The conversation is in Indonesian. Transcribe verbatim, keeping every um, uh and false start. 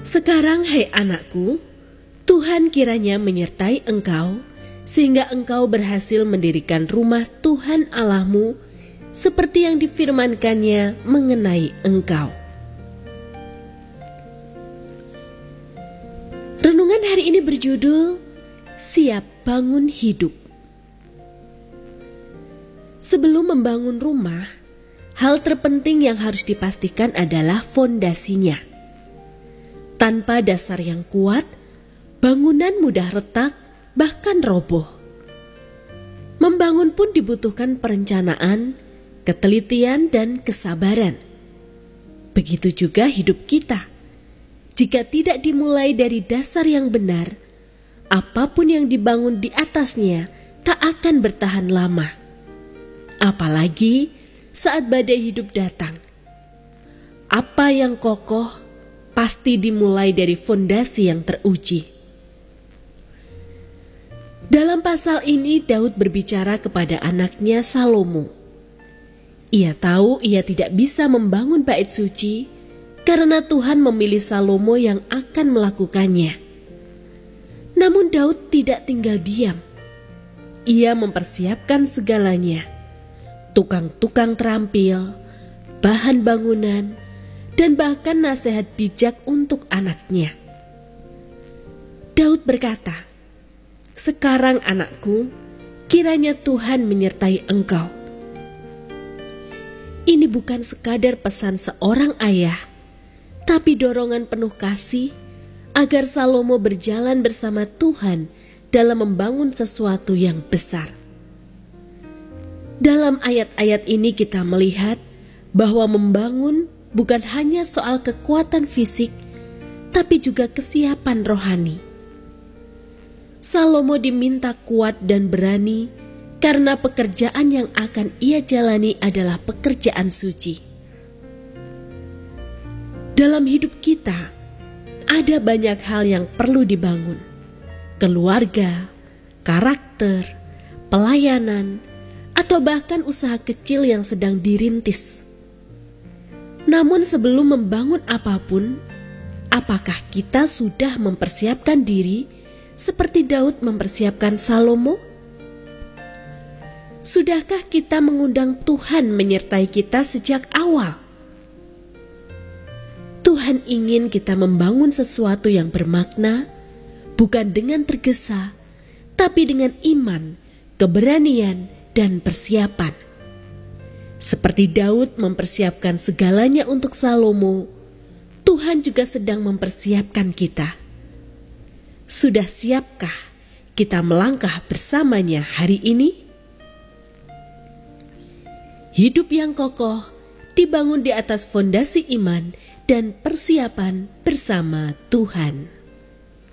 Sekarang hai anakku, Tuhan kiranya menyertai engkau, sehingga engkau berhasil mendirikan rumah Tuhan Allahmu, seperti yang difirmankannya mengenai engkau. Renungan hari ini berjudul, Siap Bangun Hidup. Sebelum membangun rumah, hal terpenting yang harus dipastikan adalah fondasinya. Tanpa dasar yang kuat, bangunan mudah retak, bahkan roboh. Membangun pun dibutuhkan perencanaan, ketelitian, dan kesabaran. Begitu juga hidup kita. Jika tidak dimulai dari dasar yang benar, apapun yang dibangun di atasnya tak akan bertahan lama. Apalagi saat badai hidup datang. Apa yang kokoh pasti dimulai dari fondasi yang teruji. Dalam pasal ini Daud berbicara kepada anaknya Salomo. Ia tahu ia tidak bisa membangun bait suci karena Tuhan memilih Salomo yang akan melakukannya. Namun Daud tidak tinggal diam. Ia mempersiapkan segalanya. Tukang-tukang terampil, bahan bangunan, dan bahkan nasihat bijak untuk anaknya. Daud berkata, "Sekarang anakku, kiranya Tuhan menyertai engkau." Ini bukan sekadar pesan seorang ayah, tapi dorongan penuh kasih agar Salomo berjalan bersama Tuhan dalam membangun sesuatu yang besar. Dalam ayat-ayat ini kita melihat bahwa membangun bukan hanya soal kekuatan fisik, tapi juga kesiapan rohani. Salomo diminta kuat dan berani karena pekerjaan yang akan ia jalani adalah pekerjaan suci. Dalam hidup kita, ada banyak hal yang perlu dibangun. Keluarga, karakter, pelayanan, atau bahkan usaha kecil yang sedang dirintis. Namun sebelum membangun apapun, apakah kita sudah mempersiapkan diri seperti Daud mempersiapkan Salomo? Sudahkah kita mengundang Tuhan menyertai kita sejak awal? Tuhan ingin kita membangun sesuatu yang bermakna, bukan dengan tergesa, tapi dengan iman, keberanian, dan persiapan. Seperti Daud mempersiapkan segalanya untuk Salomo, Tuhan juga sedang mempersiapkan kita. Sudah siapkah kita melangkah bersamanya hari ini? Hidup yang kokoh dibangun di atas fondasi iman dan persiapan bersama Tuhan.